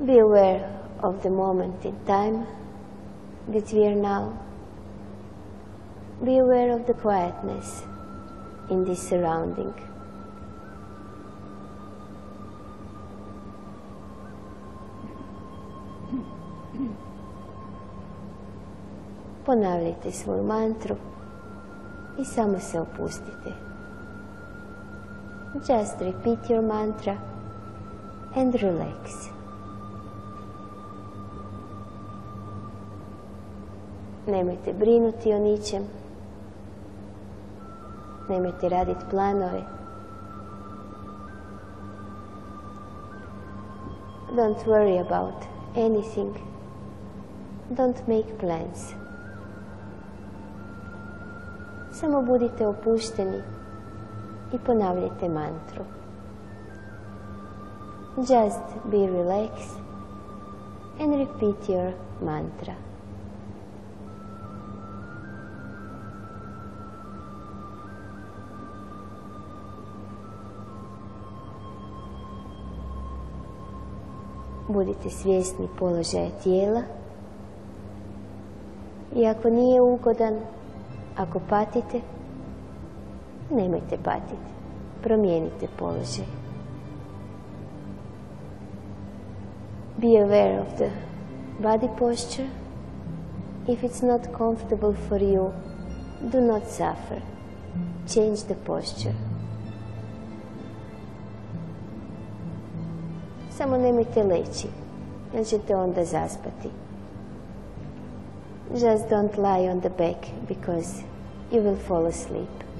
Be aware of the moment in time that we are now. Be aware of the quietness in this surrounding. Ponavljajte svoju mantru i samo se opustite. Just repeat your mantra and relax. Nemojte brinuti o ničem. Nemojte raditi planove. Don't worry about anything. Don't make plans. Samo budite opušteni i ponavljajte mantru. Just be relaxed and repeat your mantra. Budite svjesni položaja tijela i ako nije ugodan, ako patite, nemojte patiti. Promijenite položaj. Be aware of the body posture. If it's not comfortable for you, do not suffer. Change the posture. Samo nemojte leći, jer ćete onda zaspati. Just don't lie on the back because you will fall asleep.